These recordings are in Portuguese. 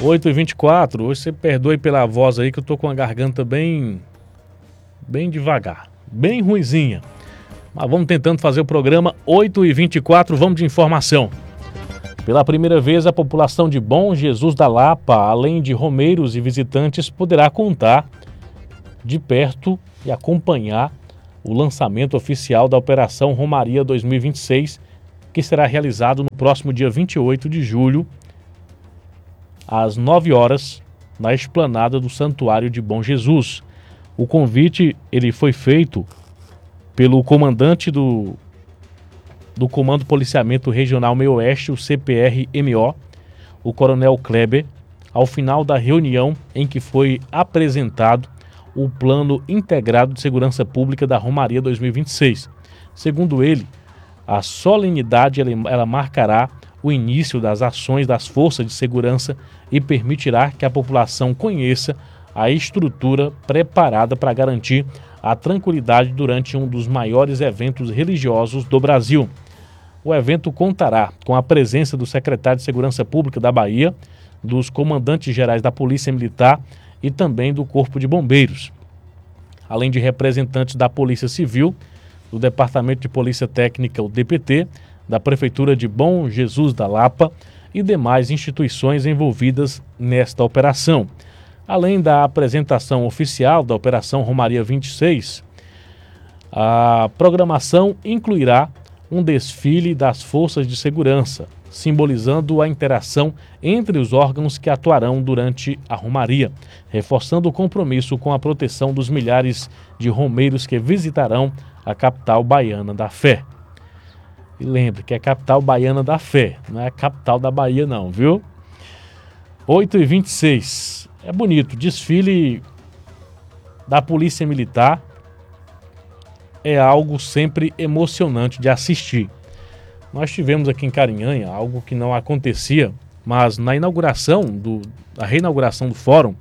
8h24, hoje você perdoe pela voz aí que eu tô com a garganta bem devagar, bem ruinzinha. Mas vamos tentando fazer o programa. 8h24, vamos de informação. Pela primeira vez, a população de Bom Jesus da Lapa, além de romeiros e visitantes, poderá contar de perto e acompanhar o lançamento oficial da Operação Romaria 2026, que será realizado no próximo dia 28 de julho, às 9 horas, na esplanada do Santuário de Bom Jesus. O convite ele foi feito pelo comandante do Comando Policiamento Regional Meio Oeste, o CPR-MO, o Coronel Kleber, ao final da reunião em que foi apresentado o Plano Integrado de Segurança Pública da Romaria 2026. Segundo ele, a solenidade ela marcará o início das ações das forças de segurança e permitirá que a população conheça a estrutura preparada para garantir a tranquilidade durante um dos maiores eventos religiosos do Brasil. O evento contará com a presença do secretário de Segurança Pública da Bahia, dos comandantes gerais da Polícia Militar e também do Corpo de Bombeiros, além de representantes da Polícia Civil, do Departamento de Polícia Técnica, o DPT, da Prefeitura de Bom Jesus da Lapa e demais instituições envolvidas nesta operação. Além da apresentação oficial da Operação Romaria 26, a programação incluirá um desfile das forças de segurança, simbolizando a interação entre os órgãos que atuarão durante a Romaria, reforçando o compromisso com a proteção dos milhares de romeiros que visitarão a capital baiana da fé. E lembre que é a capital baiana da fé, não é a capital da Bahia não, viu? 8h26, é bonito, desfile da Polícia Militar é algo sempre emocionante de assistir. Nós tivemos aqui em Carinhanha algo que não acontecia, mas na a reinauguração do fórum,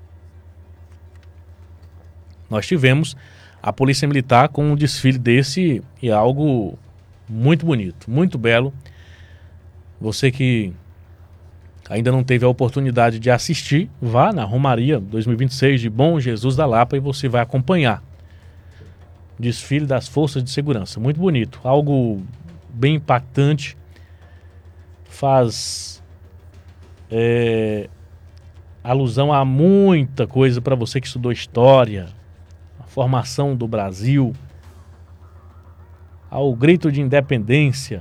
nós tivemos a Polícia Militar com um desfile desse e algo muito bonito, muito belo. Você que ainda não teve a oportunidade de assistir, vá na Romaria 2026 de Bom Jesus da Lapa e você vai acompanhar. Desfile das Forças de Segurança, muito bonito, algo bem impactante, faz alusão a muita coisa para você que estudou história, a formação do Brasil, ao grito de independência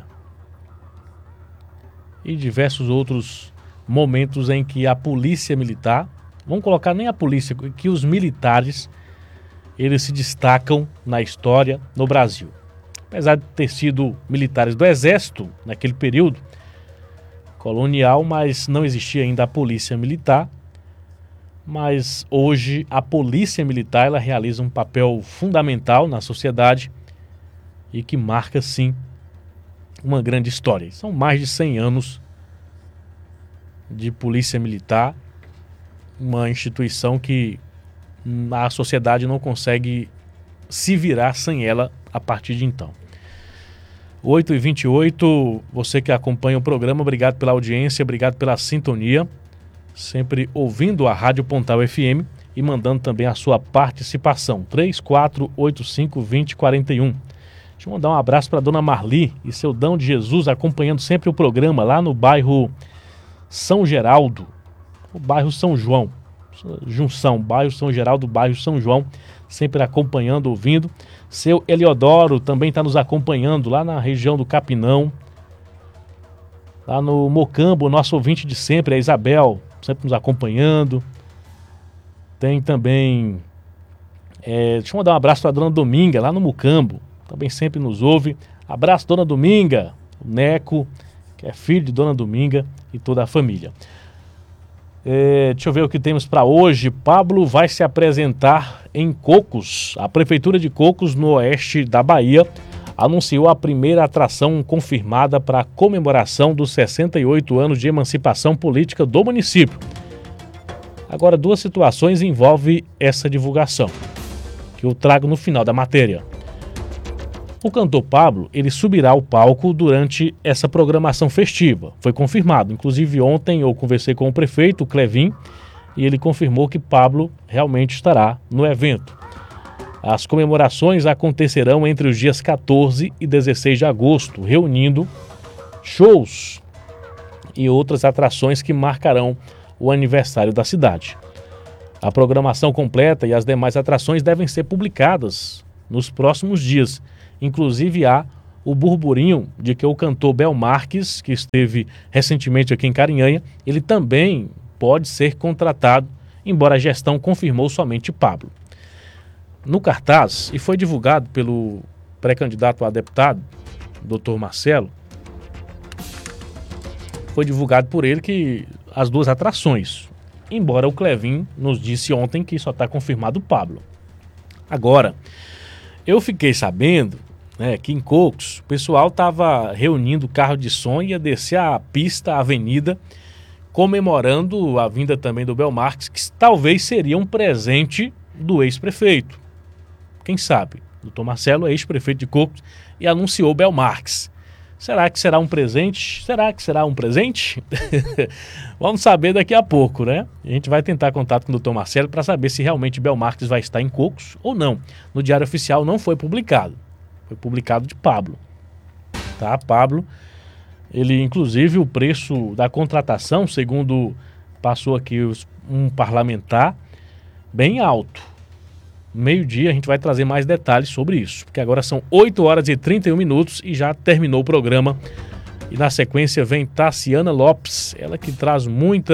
e diversos outros momentos em que a Polícia Militar, vamos colocar nem a polícia, que os militares, eles se destacam na história no Brasil. Apesar de ter sido militares do Exército naquele período colonial, mas não existia ainda a Polícia Militar. Mas hoje a Polícia Militar ela realiza um papel fundamental na sociedade e que marca, sim, uma grande história. São mais de 100 anos de Polícia Militar, uma instituição que a sociedade não consegue se virar sem ela a partir de então. 8h28, você que acompanha o programa, obrigado pela audiência, obrigado pela sintonia, sempre ouvindo a Rádio Pontal FM e mandando também a sua participação, 3485-2041. Deixa eu mandar um abraço para a dona Marli e seu Dão de Jesus, acompanhando sempre o programa lá no bairro São Geraldo, o bairro São João, junção, bairro São Geraldo, bairro São João, sempre acompanhando, ouvindo. Seu Eliodoro também está nos acompanhando lá na região do Capinão, lá no Mocambo, nosso ouvinte de sempre, a Isabel, sempre nos acompanhando. Tem também, deixa eu mandar um abraço para a dona Dominga, lá no Mocambo, também sempre nos ouve. Abraço, dona Dominga, o Neco, que é filho de dona Dominga e toda a família. Deixa eu ver o que temos para hoje. Pablo vai se apresentar em Cocos. A Prefeitura de Cocos, no oeste da Bahia, anunciou a primeira atração confirmada para a comemoração dos 68 anos de emancipação política do município. Agora, duas situações envolvem essa divulgação, que eu trago no final da matéria. O cantor Pablo, ele subirá ao palco durante essa programação festiva. Foi confirmado. Inclusive ontem eu conversei com o prefeito, o Clevin, e ele confirmou que Pablo realmente estará no evento. As comemorações acontecerão entre os dias 14 e 16 de agosto, reunindo shows e outras atrações que marcarão o aniversário da cidade. A programação completa e as demais atrações devem ser publicadas nos próximos dias. Inclusive há o burburinho de que o cantor Bel Marques, que esteve recentemente aqui em Carinhanha, ele também pode ser contratado, embora a gestão confirmou somente Pablo. No cartaz, e foi divulgado pelo pré-candidato a deputado, Dr. Marcelo, foi divulgado por ele que as duas atrações, embora o Clevin nos disse ontem que só está confirmado o Pablo. Agora, eu fiquei sabendo, que em Cocos o pessoal estava reunindo carro de som e ia descer a pista, a avenida, comemorando a vinda também do Bel Marques, que talvez seria um presente do ex-prefeito. Quem sabe? O Dr. Marcelo é ex-prefeito de Cocos e anunciou Bel Marques. Será que será um presente? Será que será um presente? Vamos saber daqui a pouco, né? A gente vai tentar contato com o Dr. Marcelo para saber se realmente Bel Marques vai estar em Cocos ou não. No Diário Oficial não foi publicado. Foi publicado de Pablo. Tá? Pablo, ele inclusive o preço da contratação, segundo passou aqui um parlamentar, bem alto. Meio-dia a gente vai trazer mais detalhes sobre isso, porque agora são 8 horas e 31 minutos e já terminou o programa. E na sequência vem Tassiana Lopes, ela que traz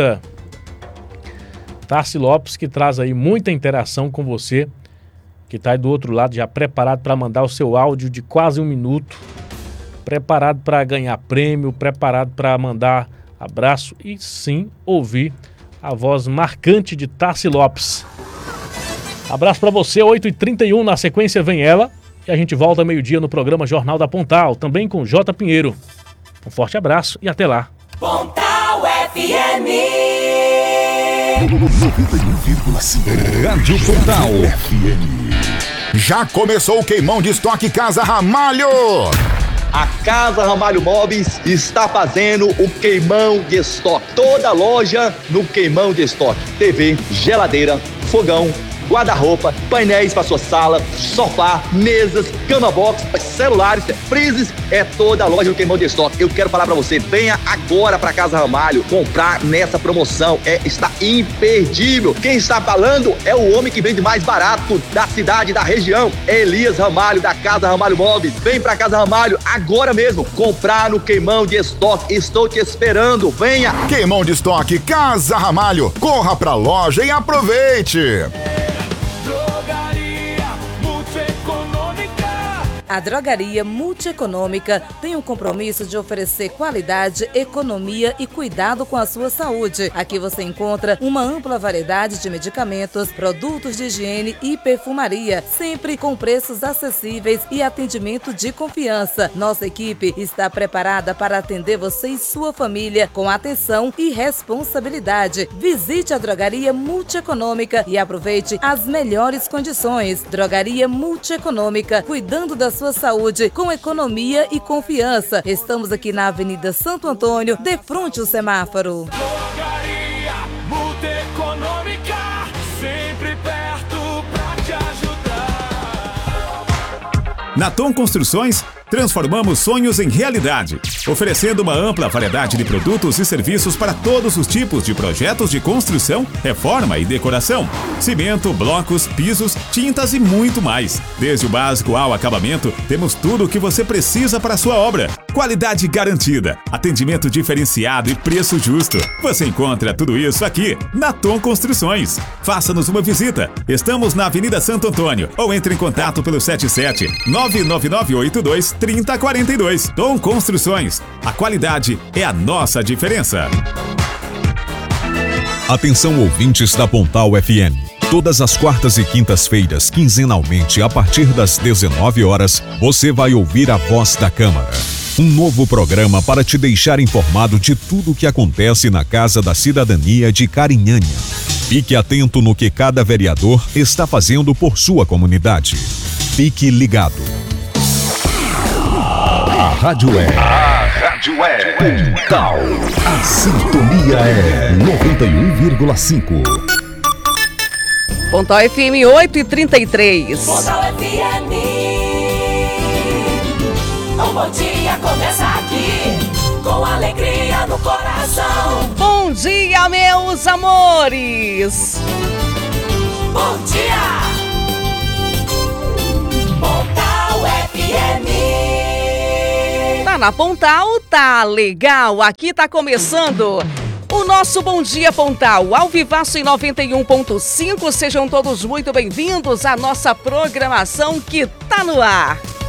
Tassi Lopes, que traz aí muita interação com você, que está aí do outro lado já preparado para mandar o seu áudio de quase 1 minuto, preparado para ganhar prêmio, preparado para mandar abraço e sim ouvir a voz marcante de Tassi Lopes. Abraço para você, 8h31, na sequência vem ela e a gente volta meio-dia no programa Jornal da Pontal, também com J. Pinheiro. Um forte abraço e até lá. Pontal FM 91,5 Rádio Pontal FM. Já começou o queimão de estoque Casa Ramalho. A Casa Ramalho Móveis está fazendo o queimão de estoque. Toda loja no queimão de estoque. TV, geladeira, fogão, guarda-roupa, painéis para sua sala, sofá, mesas, cama box, celulares, freezes, é toda a loja do queimão de estoque. Eu quero falar para você, venha agora para Casa Ramalho comprar nessa promoção, está imperdível. Quem está falando é o homem que vende mais barato da cidade, da região, Elias Ramalho, da Casa Ramalho Móveis. Vem para Casa Ramalho agora mesmo, comprar no queimão de estoque. Estou te esperando, venha. Queimão de estoque Casa Ramalho, corra pra loja e aproveite. A Drogaria Multieconômica tem um compromisso de oferecer qualidade, economia e cuidado com a sua saúde. Aqui você encontra uma ampla variedade de medicamentos, produtos de higiene e perfumaria, sempre com preços acessíveis e atendimento de confiança. Nossa equipe está preparada para atender você e sua família com atenção e responsabilidade. Visite a Drogaria Multieconômica e aproveite as melhores condições. Drogaria Multieconômica, cuidando da sua saúde com economia e confiança. Estamos aqui na Avenida Santo Antônio, de frente ao semáforo. Drogaria Multieconômica, sempre perto pra te ajudar. Na Tom Construções, transformamos sonhos em realidade, oferecendo uma ampla variedade de produtos e serviços para todos os tipos de projetos de construção, reforma e decoração. Cimento, blocos, pisos, tintas e muito mais. Desde o básico ao acabamento, temos tudo o que você precisa para a sua obra. Qualidade garantida, atendimento diferenciado e preço justo. Você encontra tudo isso aqui na Tom Construções. Faça-nos uma visita. Estamos na Avenida Santo Antônio ou entre em contato pelo 77 99982 3042. Tom Construções. A qualidade é a nossa diferença. Atenção, ouvintes da Pontal FM. Todas as quartas e quintas-feiras, quinzenalmente, a partir das 19 horas, você vai ouvir a Voz da Câmara. Um novo programa para te deixar informado de tudo o que acontece na Casa da Cidadania de Carinhanha. Fique atento no que cada vereador está fazendo por sua comunidade. Fique ligado. rádio é Pontal. A sintonia é 91,5. Pontal FM 8h33. Pontal FM. Um bom dia começa aqui, com alegria no coração. Bom dia, meus amores. Bom dia. Pontal FM. Tá na Pontal, tá legal. Aqui tá começando o nosso Bom Dia Pontal, ao vivaço em 91.5. Sejam todos muito bem-vindos à nossa programação que tá no ar.